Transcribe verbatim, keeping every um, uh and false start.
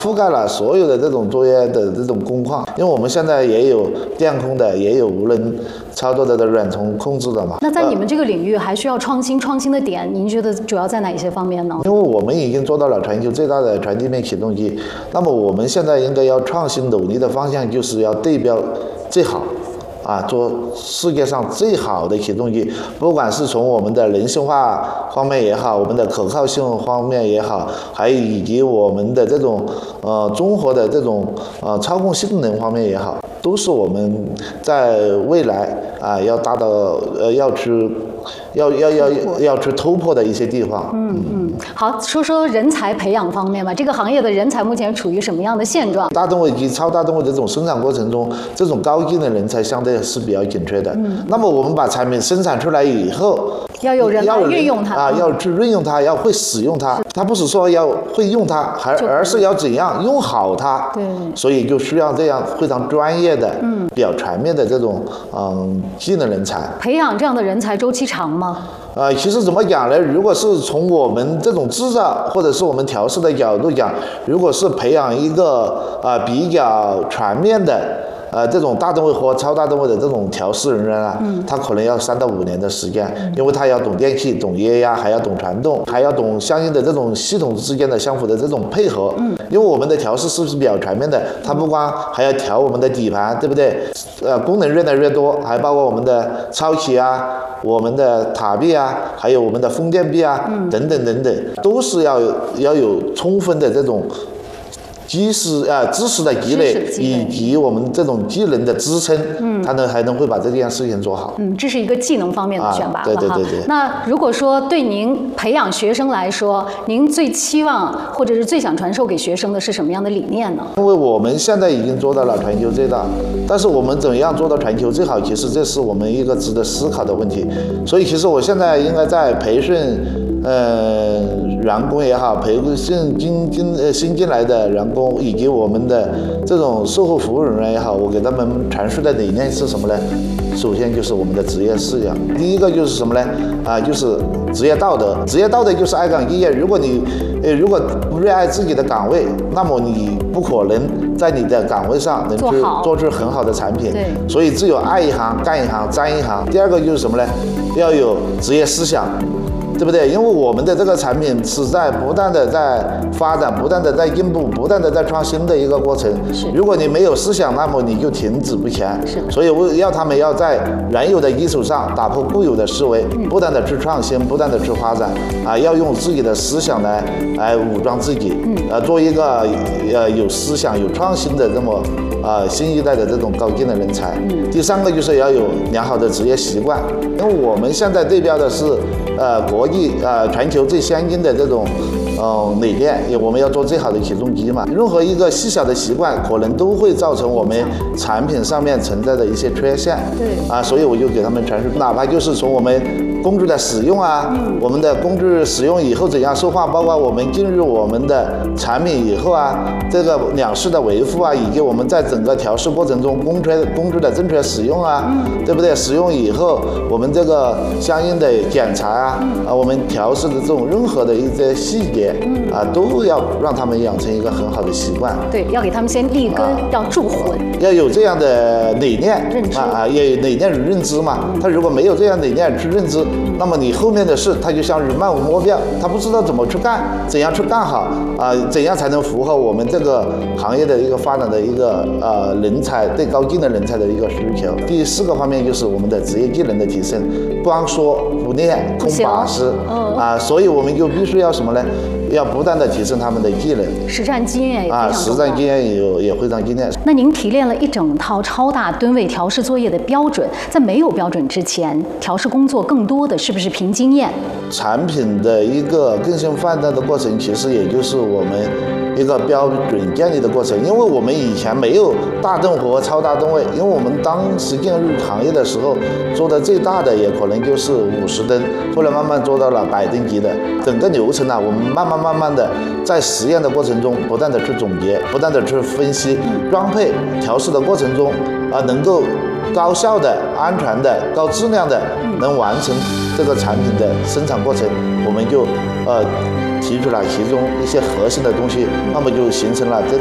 覆盖了所有的这种作业的这种工况，因为我们现在也有电控的，也有无人操作的的软程控制的嘛。 那在你们这个领域还需要创新，创新的点，您觉得主要在哪些方面呢？ 因为我们已经做到了全球最大的全地面启动机，那么我们现在应该要创新努力的方向就是要对标最好。啊，做世界上最好的启动机，不管是从我们的人性化方面也好，我们的可靠性方面也好，还有以及我们的这种呃综合的这种呃操控性能方面也好，都是我们在未来啊要达到呃要去要要要要去突破的一些地方。 嗯嗯，好，说说人才培养方面吧。这个行业的人才目前处于什么样的现状？ 大动位及超大动位的这种生产过程中，这种高技能人才相对是比较紧缺的。嗯，那么我们把产品生产出来以后， 要有人来运用它啊，要去运用它，要会使用它。它不是说要会用它，还而是要怎样用好它。 对， 所以就需要这样非常专业的、嗯，比较全面的这种嗯技能人才。 培养这样的人才周期长吗？ 呃，其实怎么讲呢？如果是从我们这种制造或者是我们调试的角度讲，如果是培养一个呃比较全面的呃这种大动位和超大动位的这种调试人员啊，嗯，他可能要三到五年的时间，嗯，因为他要懂电气、懂液压，还要懂传动，还要懂相应的这种系统之间的相互的这种配合。嗯，因为我们的调试是不是比较全面的？它不光还要调我们的底盘，对不对？呃，功能越来越多，还包括我们的超启啊。我们的塔壁啊，还有我们的风电壁啊，嗯，等等等等，都是要要有充分的这种知识啊知识的积累，以及我们这种技能的支撑，嗯，它能还能会把这件事情做好。 嗯，这是一个技能方面的选拔了哈。 对对对对。 那如果说对您培养学生来说，您最期望或者是最想传授给学生的是什么样的理念呢？ 因为我们现在已经做到了全球最大，但是我们怎样做到全球最好，其实这是我们一个值得思考的问题。所以，其实我现在应该在培训。呃，员工也好，培训进进呃新进来的员工，以及我们的这种售后服务人员也好，我给他们阐述的理念是什么呢？首先就是我们的职业素养，第一个就是什么呢？啊，就是职业道德。职业道德就是爱岗敬业。如果你呃如果不热爱自己的岗位，那么你不可能在你的岗位上能去做出很好的产品。 对。 所以只有爱一行、干一行、沾一行。第二个就是什么呢？要有职业思想。对不对？因为我们的这个产品是在不断的在发展、不断的在进步、不断的在创新的一个过程。如果你没有思想，那么你就停止不前。所以我要他们要在原有的基础上打破固有的思维，不断的去创新，不断的去发展。啊，要用自己的思想来来武装自己。呃，做一个呃有思想、有创新的这么啊新一代的这种高技能人才。第三个就是要有良好的职业习惯，因为我们现在对标的是呃国。呃，全球最先进的这种，呃，理念，我们要做最好的起重机嘛。任何一个细小的习惯，可能都会造成我们产品上面存在的一些缺陷。对。啊，所以我就给他们阐述，哪怕就是从我们工具的使用啊，嗯、我们的工具使用以后怎样优化，包括我们进入我们的产品以后啊，这个两式的维护啊，以及我们在整个调试过程中工具工具的正确使用啊，嗯、对不对？使用以后，我们这个相应的检查啊，啊。我们调试的这种任何的一些细节，嗯啊，都要让他们养成一个很好的习惯。 对，要给他们先立根，啊、要铸魂， 要有这样的理念， 认知啊啊，要有理念与认知嘛。嗯、他如果没有这样理念去认知，嗯、那么你后面的事，他就像是漫无目标，他不知道怎么去干，怎样去干好啊，怎样才能符合我们这个行业的一个发展的一个呃人才对高技能人才的一个需求。第四个方面就是我们的职业技能的提升，光说不练空把式。嗯、啊，所以我们就必须要什么呢？要不断的提升他们的技能， 实战经验也非常重要。 啊，实战经验也也非常经验。 那您提炼了一整套超大吨位调试作业的标准，在没有标准之前，调试工作更多的是不是凭经验？ 产品的一个更新换代的过程，其实也就是我们一个标准建立的过程。因为我们以前没有大吨和超大吨位，因为我们当时进入行业的时候，做的最大的也可能就是五十吨，后来慢慢做到了百吨级的。整个流程呢、啊，我们慢慢慢慢的在实验的过程中，不断的去总结，不断的去分析，装配调试的过程中啊，能够高效的、安全的、高质量的能完成这个产品的生产过程，我们就呃提提出了其中一些核心的东西，那么就形成了这